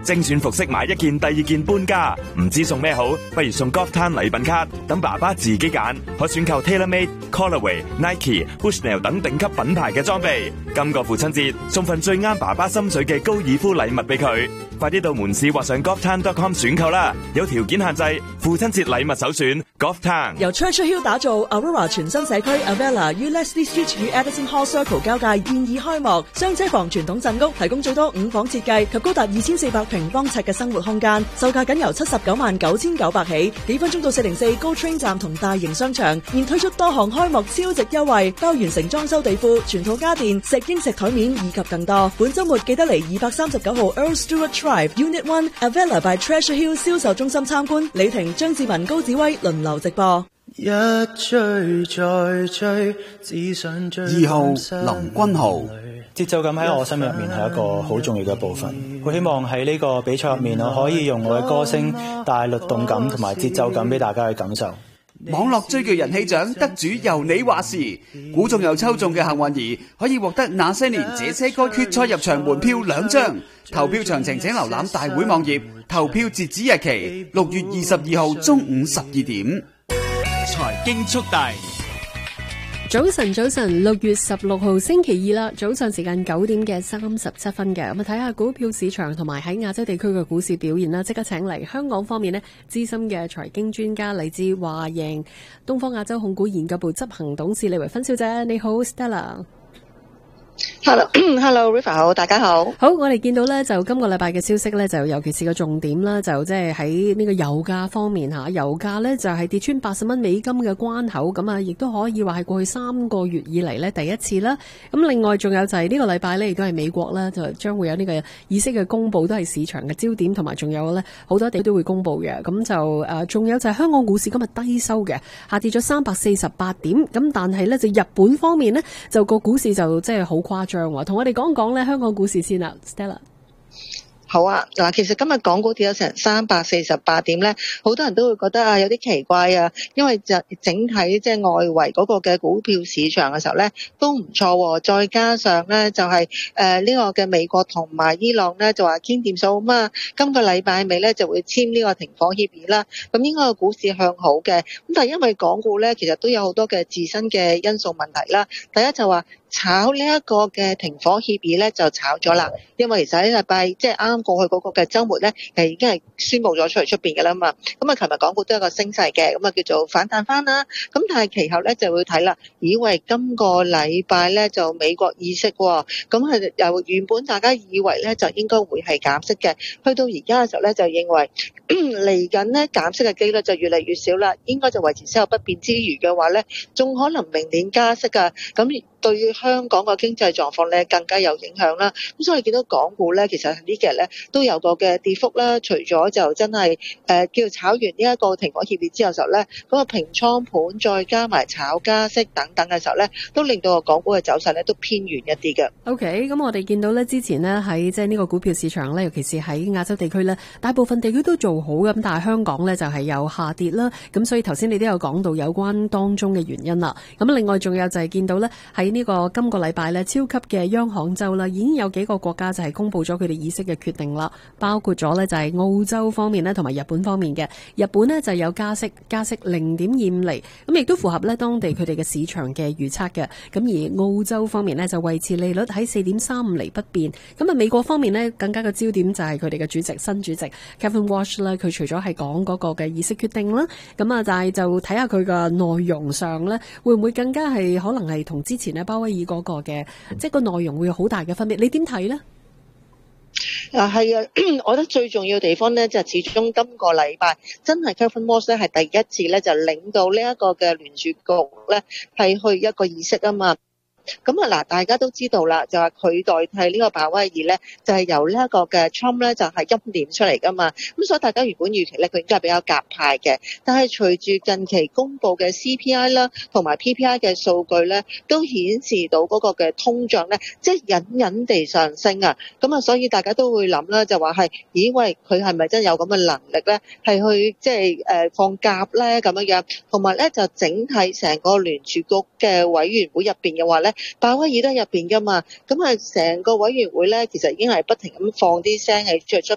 精選服飾買一件第二件半價，唔知送咩好，不如送 Golftown 禮品卡，等爸爸自己揀，可選購 TaylorMade、Callaway、Nike、Bushnell 等頂級品牌嘅裝備。今個父親節送份最啱爸爸心水嘅高爾夫禮物俾佢，快啲到門市或上 Golftown.com 選購啦！有條件限制，父親節禮物首選 Golftown。 由 Treasure Hill 打造 Aurora 全新社區 Avella 於 Leslie Street 與 Edison Hall Circle 交界現已開幕，雙車房傳統鎮屋提供最多5房設計及高達2400平方尺嘅生活空間，售價僅由799900起，幾分鐘到404 GO Train 站同大型商場，現推出多項開幕超值優惠，包完成裝修地庫、全套家電、石英石台面以及更多。本週末記得嚟239號 Earl Stewart Drive Unit 1 Avella by Treasure Hill 銷售中心參觀。李婷、張志文、高子威輪流直播。 一追再追，只想追。 2號林君豪， 節奏感喺我心入面係一個好重要嘅部分。我希望喺呢個比賽入面，我可以用我嘅歌聲帶律動感同埋節奏感俾大家去感受。 網絡追劇人氣獎得主由你話事，估中又抽中嘅幸運兒可以獲得那些年這些歌決賽入場門票2張。投票詳情請瀏覽大會網頁，投票截止日期6月22號中午12點。財經速遞。 早晨，6月16號星期二啦，早上時間9點嘅37分嘅，咁啊睇下股票市場同埋喺亞洲地區嘅股市表現啦。即刻請嚟香港方面呢資深嘅財經專家嚟自華盈東方亞洲控股研究部執行董事李維芬小姐，你好 Stella。Hello，River 好，大家好。 好，我哋見到咧就今個禮拜嘅消息咧，就尤其是個重點啦，就即係喺呢個油價方面吓，油價咧就係跌穿80蚊美金嘅關口，咁啊亦都可以話係過去3個月以嚟咧第一次啦。咁另外仲有就係呢個禮拜咧，亦都係美國啦，就將會有呢個議息嘅公布，都係市場嘅焦點，同埋仲有咧好多地都會公布嘅。咁就仲有就係香港股市今日低收嘅，下跌咗348點。咁但係咧就日本方面咧，就個股市就即係好誇張喎，同我哋講講咧香港股市先啦 ，Stella。 好啊，嗱，其實今日港股跌咗成348點咧，好多人都會覺得有啲奇怪啊，因為就整體即係外圍嗰個嘅股票市場嘅時候咧都唔錯喎，再加上咧就係呢個嘅美國同埋伊朗咧就話傾掂數嘛，今個禮拜尾咧就會簽呢個停火協議啦，咁應該個股市向好嘅，咁但係因為港股咧其實都有好多嘅自身嘅因素問題啦，第一就話炒呢一個嘅停火協議咧就炒咗啦，因為其實喺禮拜即係啱過去嗰個嘅週末咧，已經係宣布咗出嚟出邊嘅啦嘛。咁啊，琴日港股都有個升勢嘅，咁啊叫做反彈翻啦。咁但係其後咧就會睇啦，以為今個禮拜咧就美國議息喎，咁係由原本大家以為咧就應該會係減息嘅，去到而家嘅時候咧就認為嚟緊咧減息嘅機率就越嚟越少啦，應該就維持息口不變之餘嘅話咧，仲可能明年加息㗎。咁對於香港個經濟狀況咧更加有影響啦。咁所以見到港股咧，其實呢幾日咧都有個嘅跌幅啦。除咗就真係叫炒完呢一個停火協議之後嘅時候咧，嗰個平倉盤再加埋炒加息等等嘅時候咧，都令到個港股嘅走勢咧都偏軟一啲嘅。 OK， 咁我哋見到咧之前呢喺即係呢個股票市場咧，尤其是喺亞洲地區咧，大部分地區都做好咁，但係香港咧就係有下跌啦。咁所以頭先你都有講到有關當中嘅原因啦。咁另外仲有就係見到咧喺呢個今個禮拜咧，超級嘅央行周啦，已經有幾個國家就係公布咗佢哋議息嘅決定啦，包括咗咧就係澳洲方面咧，同埋日本方面嘅。日本呢就有加息0.25厘，咁亦都符合咧當地佢哋嘅市場嘅預測嘅。咁而澳洲方面呢就維持利率喺4.35厘不變。咁啊美國方面呢更加嘅焦點就係佢哋嘅新主席 Kevin Walsh 咧，佢除咗係講嗰個嘅議息決定啦，咁啊但係就睇下佢嘅內容上咧，會唔會更加係可能係同之前咧鮑威爾嗰個嘅，即係個內容會有好大嘅分別，你點睇呢？ 係啊，我覺得最重要嘅地方咧，就係始終今個禮拜真係 Kevin Walsh 咧係第一次咧就領導呢一個嘅聯儲局咧係去一個議息啊嘛。咁啊嗱，大家都知道啦，就話佢代替呢個鮑威爾咧，就係由呢一個嘅 Trump 咧就係欽點出嚟噶嘛。咁所以大家原本預期咧，佢應該係比較鴿派嘅。但係隨住近期公布嘅 CPI 啦，同埋 PPI 嘅數據咧，都顯示到嗰個嘅通脹咧，即係隱隱地上升啊。咁啊，所以大家都會諗啦，就話係，咦喂，佢係咪真係有咁嘅能力咧，係去即係放鴿咧咁樣樣？同埋咧就整體成個聯儲局嘅委員會入邊嘅話咧，鮑威爾都喺入邊噶嘛，咁啊成個委員會咧，其實已經係不停咁放啲聲喺出